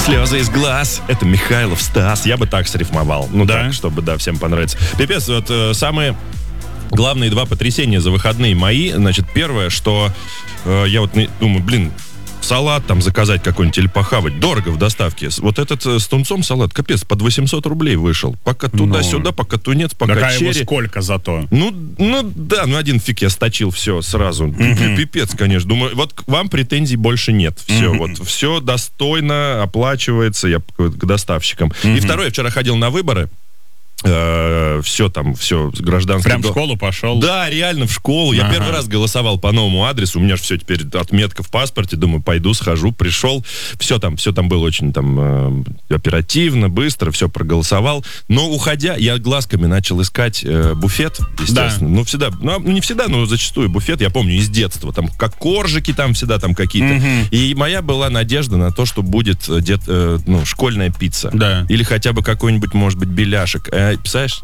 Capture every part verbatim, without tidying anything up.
Слезы из глаз. Это Михайлов Стас. Я бы так срифмовал. Ну да? так, чтобы, да, всем понравится. Пипец, вот э, самые главные два потрясения за выходные мои. Значит, первое, что э, я вот думаю, блин, салат там заказать какой-нибудь или похавать. Дорого в доставке. Вот этот э, с тунцом салат, капец, под восемьсот рублей вышел. Пока туда-сюда, пока тунец, пока Какая черри. его сколько зато? Ну, ну да, ну один фиг я сточил все сразу. Mm-hmm. Пипец, конечно. Думаю, вот к вам претензий больше нет. Все, mm-hmm. вот, все достойно оплачивается я к доставщикам. Mm-hmm. И второе, я вчера ходил на выборы. Э, все там, все, гражданский... Прям в школу пошел? Да, реально в школу. Я ага. первый раз голосовал по новому адресу. У меня же все теперь отметка в паспорте. Думаю, пойду, схожу, пришел. Все там, все там было очень там э, оперативно, быстро, все проголосовал. Но уходя, я глазками начал искать э, буфет, естественно. Да. Ну, всегда, ну, не всегда, но зачастую буфет, я помню, из детства. Там, как коржики там всегда там какие-то. Угу. И моя была надежда на то, что будет дет, э, ну, школьная пицца. Да. Или хотя бы какой-нибудь, может быть, беляшек. Представляешь,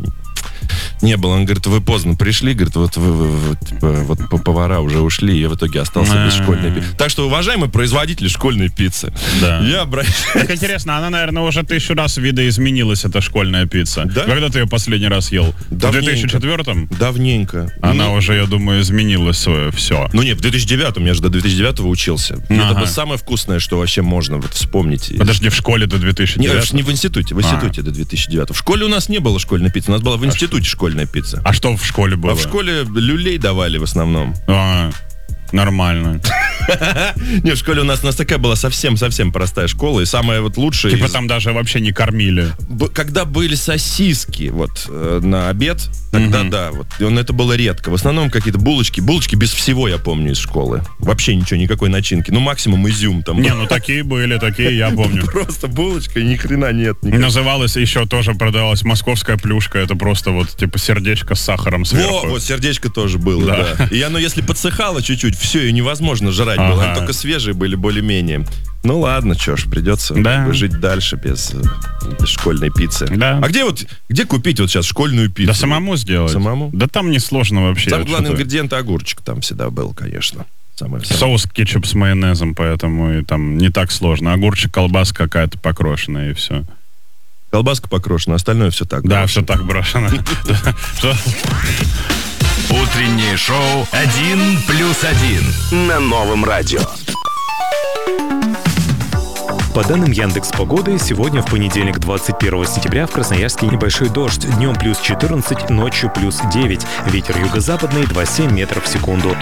не было. Он говорит, вы поздно пришли, говорит, вот, вы, вы, вы, типа, вот повара уже ушли, и я в итоге остался без школьной пиццы. Так что, уважаемые производители школьной пиццы, да. я обращаюсь... Так интересно, она, наверное, уже тысячу раз видоизменилась, эта школьная пицца. Да? Когда ты ее последний раз ел? Давненько. В две тысячи четвёртом? Давненько. Она ну, уже, я думаю, изменила свое все. Ну нет, в две тысячи девятом, я же до две тысячи девятого учился. Ага. Это было самое вкусное, что вообще можно вот вспомнить. Подожди, в школе до две тысячи девятого? Нет, не в институте, в институте а. до две тысячи девятого. В школе у нас не было школьной пиццы, у нас была в институте а школьная пицца. А что в школе было? А в школе люлей давали в основном. А, нормально. Не, в школе у нас, у нас такая была совсем-совсем простая школа, и самая вот лучшая... Типа из... там даже вообще не кормили. Б- когда были сосиски вот э, на обед, тогда mm-hmm. да, вот, и он, это было редко. В основном какие-то булочки, булочки без всего, я помню, из школы. Вообще ничего, никакой начинки. Ну, максимум изюм там. Не, ну такие были, такие, я помню. Просто булочка, и ни хрена нет. Называлась еще тоже, продавалась московская плюшка, это просто вот, типа, сердечко с сахаром сверху. Во, вот сердечко тоже было, да. да. И оно, если подсыхало чуть-чуть, все, и невозможно жрать ага. было. Они только свежие были более-менее. Ну ладно, что ж, придется да. жить дальше без, без школьной пиццы. Да. А где вот, где купить вот сейчас школьную пиццу? Да самому сделать. Самому? Да там не сложно вообще. Самый главный ингредиент огурчик там всегда был, конечно. Самое, самое. Соус кетчуп с майонезом, поэтому и там не так сложно. Огурчик, колбаска какая-то покрошенная и все. Колбаска покрошена, остальное все так. Да, все так брошено. Утреннее шоу «Один плюс один» на Новом радио. По данным Яндекс.Погоды, сегодня в понедельник, двадцать первого сентября, в Красноярске небольшой дождь. Днем плюс четырнадцать, ночью плюс девять. Ветер юго-западный двадцать семь метров в секунду.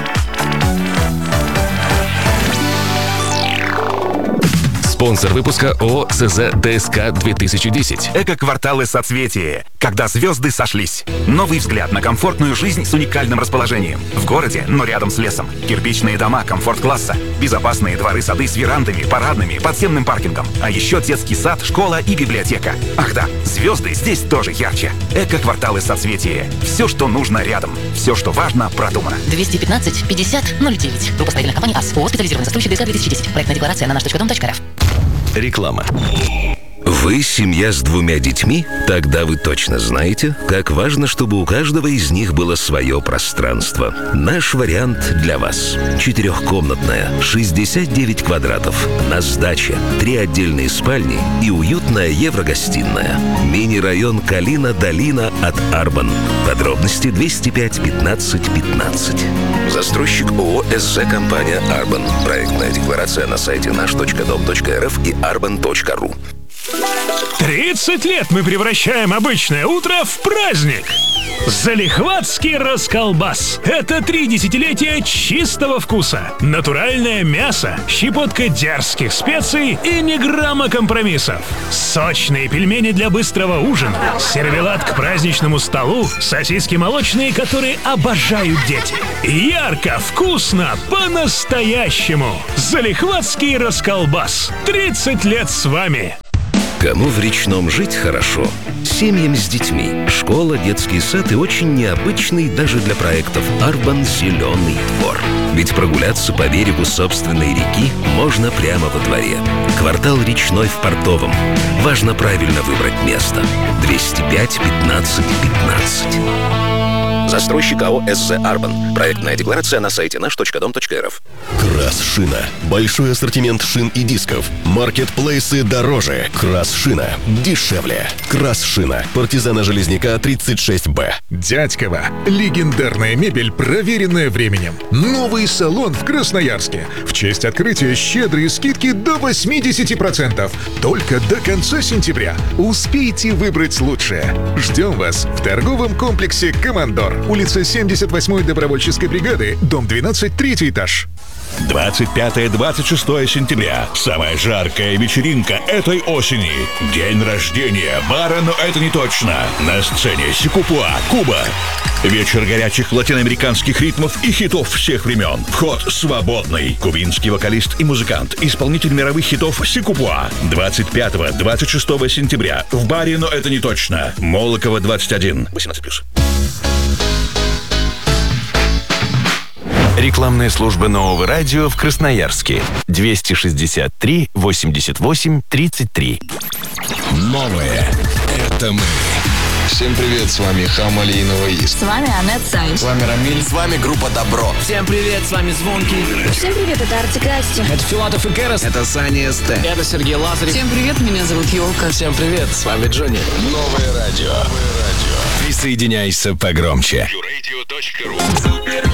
Спонсор выпуска ООО СЗ ДСК две тысячи десять. Эко-кварталы соцветия. Когда звезды сошлись. Новый взгляд на комфортную жизнь с уникальным расположением. В городе, но рядом с лесом. Кирпичные дома комфорт-класса. Безопасные дворы-сады с верандами, парадными, подземным паркингом. А еще детский сад, школа и библиотека. Ах да, звезды здесь тоже ярче. Эко-кварталы соцветия. Все, что нужно рядом. Все, что важно, продумано. двести пятнадцать пятьдесят ноль девять. Группа строительных компаний АС. ООО «Специализированный застройщик ДСК две тысячи десять. Проектная декларация на наш точка дом точка рф. Реклама. Вы семья с двумя детьми? Тогда вы точно знаете, как важно, чтобы у каждого из них было свое пространство. Наш вариант для вас. Четырехкомнатная, шестьдесят девять квадратов, на сдаче, три отдельные спальни и уютная еврогостиная. Мини-район Калина-Долина от Арбан. Подробности двести пять пятнадцать пятнадцать. Застройщик ООО СЗ компания Арбан. Проектная декларация на сайте наш точка дом точка рф и арбан точка ру. тридцать лет мы превращаем обычное утро в праздник. Залихватский расколбас. Это три десятилетия чистого вкуса. Натуральное мясо, щепотка дерзких специй и ни грамма компромиссов. Сочные пельмени для быстрого ужина, сервелат к праздничному столу, сосиски молочные, которые обожают дети. Ярко, вкусно, по-настоящему. Залихватский расколбас. тридцать лет с вами. Кому в Речном жить хорошо? Семьям с детьми. Школа, детский сад и очень необычный даже для проектов Арбан зеленый двор. Ведь прогуляться по берегу собственной реки можно прямо во дворе. Квартал Речной в Портовом. Важно правильно выбрать место. двести пять пятнадцать пятнадцать. Застройщик АО «СЗ Арбан». Проектная декларация на сайте наш точка дом точка эр эф. Крас-шина. Большой ассортимент шин и дисков. Маркетплейсы дороже. Крас-шина дешевле. Крас-шина. Партизана Железняка тридцать шесть Б. Дядькова. Легендарная мебель, проверенная временем. Новый салон в Красноярске. В честь открытия щедрые скидки до восемьдесят процентов. Только до конца сентября. Успейте выбрать лучшее. Ждем вас в торговом комплексе «Командор». Улица семьдесят восьмой добровольческой бригады, дом двенадцать, третий этаж. двадцать пятое — двадцать шестое сентября. Самая жаркая вечеринка этой осени. День рождения бара, но это не точно. На сцене Сикупуа, Куба. Вечер горячих латиноамериканских ритмов и хитов всех времен. Вход свободный. Кубинский вокалист и музыкант, исполнитель мировых хитов Сикупуа. двадцать пятого — двадцать шестого сентября. В баре, но это не точно. Молокова, двадцать один. восемнадцать плюс. Рекламная служба Нового радио в Красноярске. двести шестьдесят три восемьдесят восемь тридцать три. Новое — это мы. Всем привет, с вами Хам Алиинова Ист. С вами Анет Сай. С вами Рамиль. С вами группа Добро. Всем привет, с вами Звонкий. Всем привет, это Артик и Асти. Это Филатов и Керас. Это Саня СТ. Это Сергей Лазарев. Всем привет, меня зовут Ёлка. Всем привет, с вами Джонни. Новое радио. Новое радио. Присоединяйся погромче. ю радио точка ру.